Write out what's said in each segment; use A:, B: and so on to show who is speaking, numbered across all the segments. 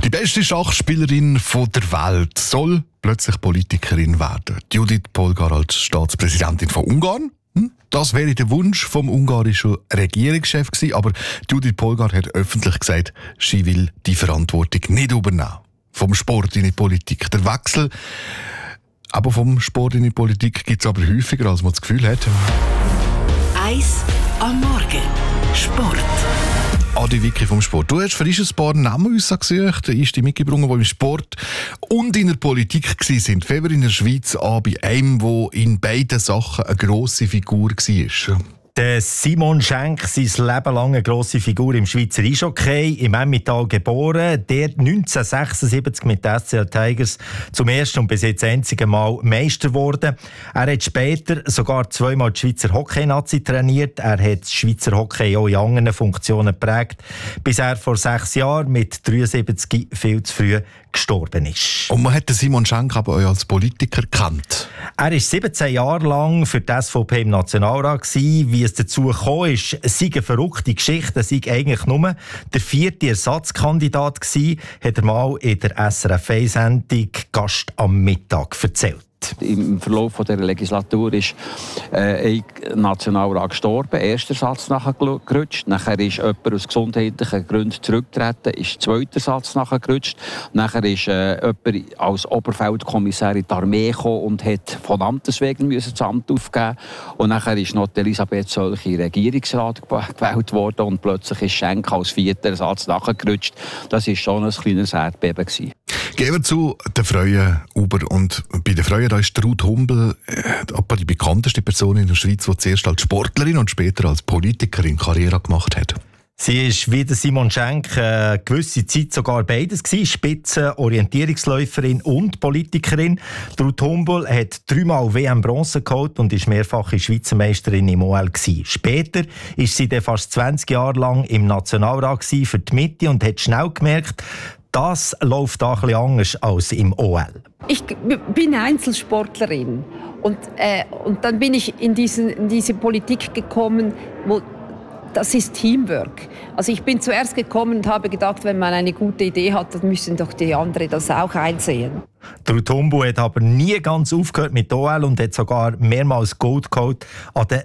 A: Die beste Schachspielerin der Welt soll plötzlich Politikerin werden. Judith Polgar als Staatspräsidentin von Ungarn. Das wäre der Wunsch vom ungarischen Regierungschef gewesen, aber Judith Polgar hat öffentlich gesagt, sie will die Verantwortung nicht übernehmen. Vom Sport in die Politik. Der Wechsel aber vom Sport in die Politik gibt es aber häufiger, als man das Gefühl hat.
B: Eis am Morgen. Sport.
A: Adi Vicky vom Sport. Du hast für uns ein paar Namen ausgesucht, die mitgebracht, die im Sport und in der Politik waren. Fangen wir in der Schweiz an bei einem, der in beiden Sachen eine grosse Figur war.
C: Der Simon Schenk, sein Leben lang eine grosse Figur im Schweizer Eishockey, im Emmental geboren, der 1976 mit den SCL Tigers zum ersten und bis jetzt einzigen Mal Meister wurde. Er hat später sogar zweimal die Schweizer Hockey-Nazi trainiert. Er hat das Schweizer Hockey auch in anderen Funktionen geprägt, bis er vor 6 Jahren mit 73 viel zu früh gestorben ist.
A: Und man hat den Simon Schenk aber auch als Politiker gekannt.
C: Er war 17 Jahre lang für die SVP im Nationalrat gewesen. Wie es dazu gekommen ist, sei eine verrückte Geschichte, sei eigentlich nur der 4. Ersatzkandidat gewesen, hat er mal in der SRF-Sendung Gast am Mittag erzählt.
D: Im Verlauf dieser Legislatur ist ein Nationalrat gestorben, erster Satz nachgerutscht. Nachher ist jemand aus gesundheitlichen Gründen zurückgetreten, ist zweiter Satz nachgerutscht. Nachher ist jemand als Oberfeldkommissar in die Armee gekommen und hat von Amtes wegen das Amt aufgeben. Und nachher ist noch Elisabeth Zölch in den Regierungsrat gewählt worden und plötzlich ist Schenk als 4. Satz nachgerutscht. Das war schon ein kleines Erdbeben gewesen.
A: Gehen wir zu den Freuen über. Und bei den Freuen da ist Ruth Humbel die bekannteste Person in der Schweiz, die zuerst als Sportlerin und später als Politikerin Karriere gemacht hat.
C: Sie ist wie der Simon Schenk eine gewisse Zeit sogar beides gewesen, Spitzen-Orientierungsläuferin und Politikerin. Ruth Humbel hat 3-mal WM-Bronze geholt und ist mehrfache Schweizer Meisterin im OL gewesen. Später ist sie dann fast 20 Jahre lang im Nationalrat für die Mitte und hat schnell gemerkt, das läuft da ein bisschen anders als im OL.
E: Ich bin Einzelsportlerin und dann bin ich in diese Politik gekommen, wo das ist Teamwork. Also ich bin zuerst gekommen und habe gedacht, wenn man eine gute Idee hat, dann müssen doch die anderen das auch einsehen.
C: Ruth Humbel hat aber nie ganz aufgehört mit OL und hat sogar mehrmals Gold geholt an den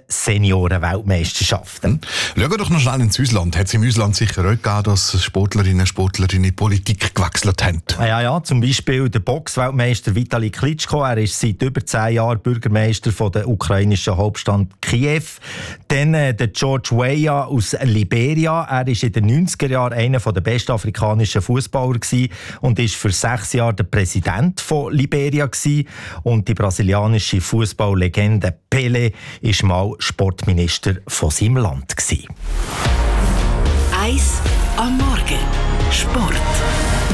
C: Senioren-Weltmeisterschaften.
A: Schauen wir doch noch schnell ins Ausland. Hat es im Ausland sicher auch gegeben, dass Sportlerinnen und Sportler in die Politik gewechselt haben?
C: Ja, zum Beispiel der Box-Weltmeister Vitali Klitschko. Er ist seit über 10 Jahren Bürgermeister von der ukrainischen Hauptstadt Kiew. Dann der George Weah aus Liberia. Er war in den 90er Jahren einer der besten afrikanischen Fußballer und ist für 6 Jahre der Präsident von Liberia gewesen. Und die brasilianische Fußballlegende Pelé war mal Sportminister von seinem Land gewesen.
B: Eis am Morgen. Sport.